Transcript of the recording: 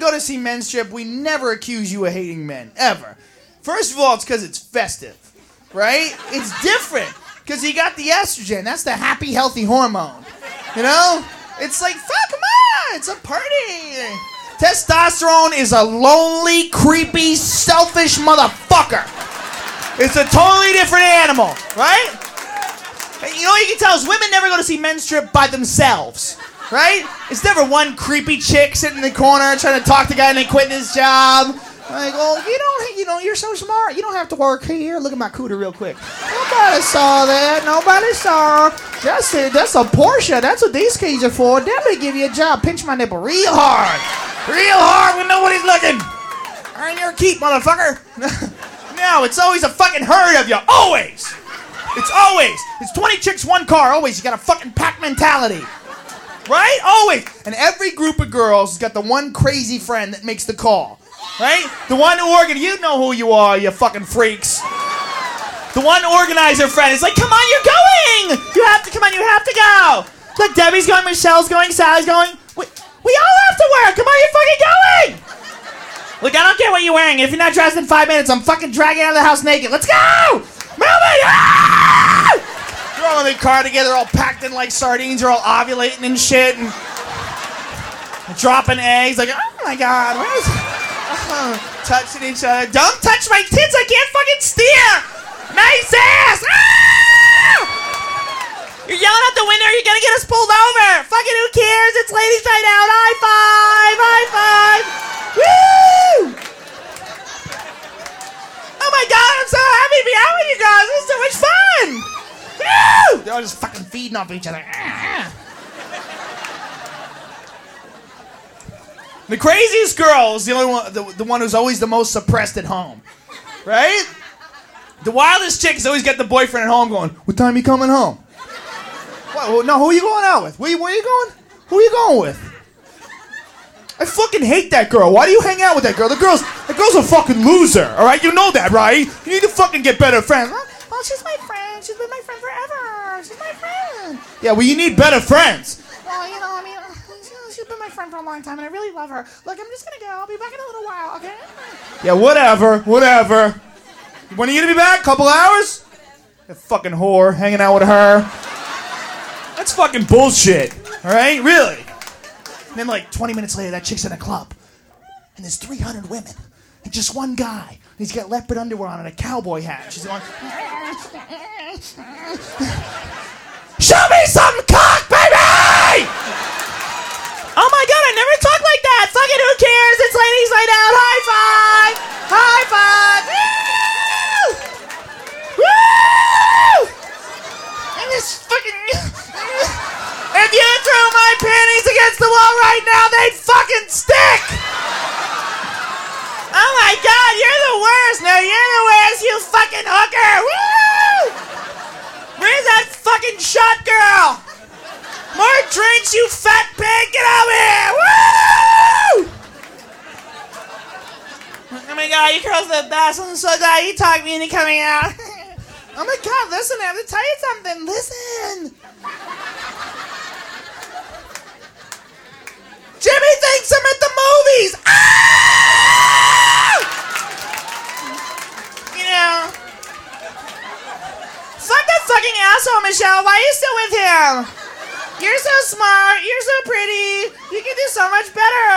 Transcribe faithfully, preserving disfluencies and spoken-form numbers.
go to see men strip, we never accuse you of hating men, ever. First of all, it's because it's festive, right? It's different, because you got the estrogen. That's the happy, healthy hormone, you know? It's like, fuck, come on, it's a party. Testosterone is a lonely, creepy, selfish motherfucker. It's a totally different animal, right? And you know what you can tell is women never go to see men strip by themselves, right? It's never one creepy chick sitting in the corner trying to talk to the guy and then quitting his job. Like, oh, you don't, you know, you're so smart. You don't have to work here. Look at my cooter real quick. Nobody saw that. Nobody saw. That's it. That's a Porsche. That's what these keys are for. That may give you a job. Pinch my nipple real hard. Real hard when nobody's looking. Earn your keep, motherfucker. No, it's always a fucking herd of you. Always. It's always. It's twenty chicks, one car. Always. You got a fucking pack mentality. Right? Always. And every group of girls has got the one crazy friend that makes the call. Right? The one organ, you know who you are, you fucking freaks. The one organizer friend is like, come on, you're going! You have to, come on, you have to go! Look, Debbie's going, Michelle's going, Sally's going. We, we all have to work, come on, you're fucking going! Look, I don't care what you're wearing. If you're not dressed in five minutes, I'm fucking dragging out of the house naked. Let's go! Move it! Ah! You're all in the car together, all packed in like sardines, you're all ovulating and shit, and dropping eggs, like, oh my god, where is... Uh, touching each other. Don't touch my tits, I can't fucking steer! Nice ass! Ah! You're yelling out the window, you're gonna get us pulled over! Fucking who cares? It's Ladies Night Out! High five! High five! Woo! Oh my god, I'm so happy to be out with you guys! This is so much fun! Woo! They're all just fucking feeding off each other. Ah! The craziest girl is the only one, the, the one who's always the most suppressed at home, right? The wildest chick has always got the boyfriend at home going, what time you coming home? What, well, no, who are you going out with? Where you, where you going? Who are you going with? I fucking hate that girl. Why do you hang out with that girl? The girl's, the girl's a fucking loser, all right? You know that, right? You need to fucking get better friends. Oh, she's my friend. She's been my friend forever. She's my friend. Yeah, well, you need better friends. Well, you know, I mean... She's been my friend for a long time, and I really love her. Look, I'm just gonna go. I'll be back in a little while, okay? Yeah, whatever, whatever. When are you gonna be back? Couple hours? That fucking whore, hanging out with her. That's fucking bullshit, all right? Really? And then, like, twenty minutes later, that chick's in a club, and there's three hundred women, and just one guy. He's got leopard underwear on and a cowboy hat. She's going, show me some cock, baby! Oh my god, I never talk like that! Fucking who cares? It's Ladies Night Out! High five! High five! Woo! Woo! And this fucking... If you threw my panties against the wall right now, they'd fucking stick! Oh my god, you're the worst! No, you're the worst, you fucking hooker! Woo! Where's that fucking shot girl? More drinks, you fat pig! Get over here! Woo! Oh my god, you girls are the best. I'm so glad you talked me into coming out. Oh my god, listen, I have to tell you something. Listen. Jimmy thinks I'm at the movies. Ah! You know. Fuck that fucking asshole, Michelle. Why are you still with him? You're so smart. You're so pretty. You can do so much better.